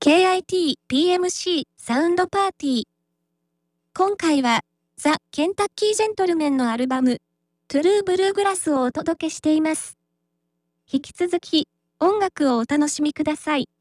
KIT-PMC サウンドパーティー。今回は、ザ・ケンタッキー・ジェントルメンのアルバム、トゥルー・ブルーグラスをお届けしています。引き続き、音楽をお楽しみください。